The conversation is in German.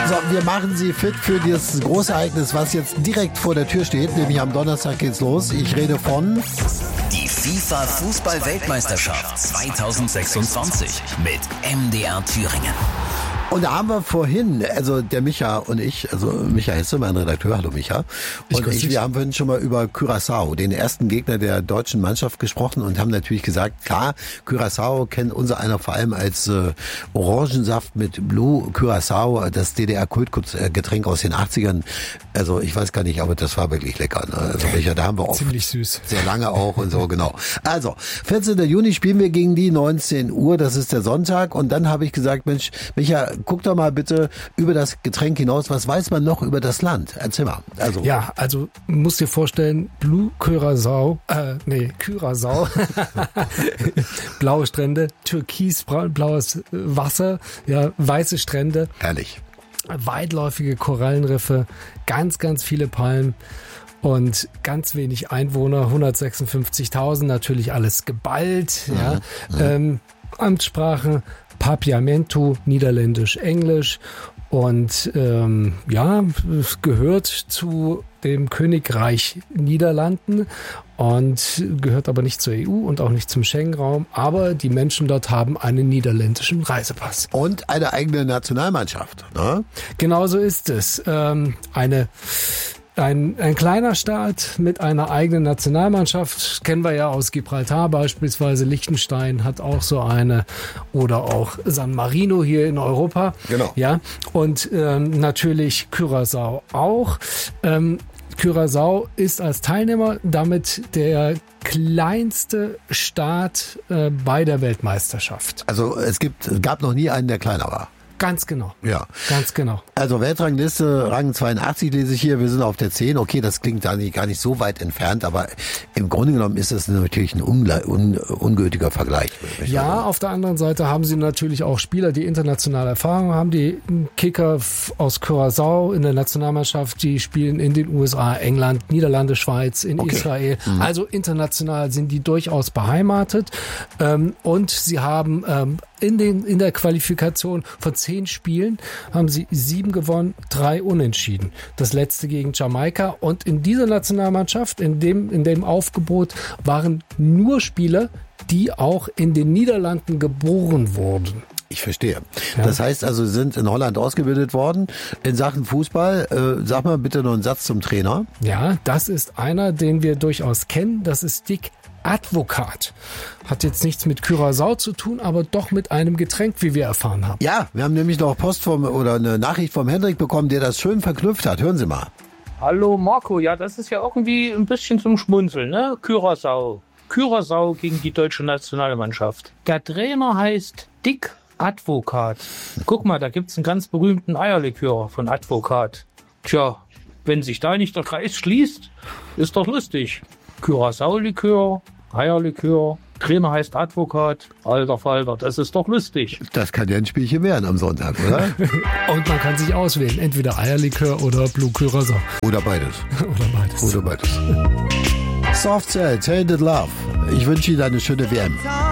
Also wir machen Sie fit für dieses große Ereignis, was jetzt direkt vor der Tür steht, nämlich am Donnerstag geht's los. Ich rede von die FIFA-Fußball-Weltmeisterschaft 2026 mit MDR Thüringen. Und da haben wir vorhin, also der Micha und ich, also Micha Hesse, mein Redakteur, hallo Micha, und wir haben vorhin schon mal über Curaçao, den ersten Gegner der deutschen Mannschaft, gesprochen und haben natürlich gesagt, klar, Curaçao kennt unser einer vor allem als Orangensaft mit Blue Curaçao, das DDR-Kultgetränk aus den 80ern. Also ich weiß gar nicht, aber das war wirklich lecker. Ne? Also Micha, da haben wir auch ziemlich süß. Sehr lange auch und so, genau. Also, 14. Juni spielen wir gegen die 19 Uhr, das ist der Sonntag. Und dann habe ich gesagt, Mensch, Micha, guck doch mal bitte über das Getränk hinaus. Was weiß man noch über das Land? Erzähl mal. Ja, also musst dir vorstellen, Blue Curaçao, Curaçao, blaue Strände, türkisblaues Wasser, ja, weiße Strände. Herrlich. Weitläufige Korallenriffe, ganz, ganz viele Palmen und ganz wenig Einwohner, 156.000, natürlich alles geballt. Ja. Amtssprache Papiamento, Niederländisch, Englisch und es gehört zu dem Königreich Niederlanden und gehört aber nicht zur EU und auch nicht zum Schengen-Raum, aber die Menschen dort haben einen niederländischen Reisepass. Und eine eigene Nationalmannschaft, ne? Genau so ist es. Ein kleiner Staat mit einer eigenen Nationalmannschaft, kennen wir ja aus Gibraltar beispielsweise, Liechtenstein hat auch so eine oder auch San Marino hier in Europa. Genau. Ja, und natürlich Curaçao auch. Curaçao ist als Teilnehmer damit der kleinste Staat bei der Weltmeisterschaft. Also es gab noch nie einen, der kleiner war. Ganz genau. Ja. Ganz genau. Also Weltrangliste, Rang 82 lese ich hier, wir sind auf der 10. Okay, das klingt gar nicht so weit entfernt, aber im Grunde genommen ist das natürlich ein ungültiger Vergleich. Ja, auf der anderen Seite haben sie natürlich auch Spieler, die internationale Erfahrung haben. Die Kicker aus Curaçao in der Nationalmannschaft, die spielen in den USA, England, Niederlande, Schweiz, in Israel. Also international sind die durchaus beheimatet. Und sie haben in der Qualifikation von 10 Spielen haben sie 7 gewonnen, 3 unentschieden. Das letzte gegen Jamaika. Und in dieser Nationalmannschaft, in dem Aufgebot, waren nur Spieler, die auch in den Niederlanden geboren wurden. Ich verstehe. Ja. Das heißt also, Sie sind in Holland ausgebildet worden in Sachen Fußball. Sag mal bitte noch einen Satz zum Trainer. Ja, das ist einer, den wir durchaus kennen. Das ist Dick Advocaat. Hat jetzt nichts mit Curaçao zu tun, aber doch mit einem Getränk, wie wir erfahren haben. Ja, wir haben nämlich noch oder eine Nachricht vom Hendrik bekommen, der das schön verknüpft hat. Hören Sie mal. Hallo Marco, ja, das ist ja irgendwie ein bisschen zum Schmunzeln, ne? Curaçao gegen die deutsche Nationalmannschaft. Der Trainer heißt Dick Advocaat. Guck mal, da gibt's einen ganz berühmten Eierlikör von Advocaat. Tja, wenn sich da nicht der Kreis schließt, ist doch lustig. Curaçao-Likör, Eierlikör, Trainer heißt Advocaat. Alter Falter, das ist doch lustig. Das kann ja ein Spielchen werden am Sonntag, oder? Und man kann sich auswählen, entweder Eierlikör oder Blue Curaçao. Oder beides. Soft Cell, Tainted Love. Ich wünsche Ihnen eine schöne WM.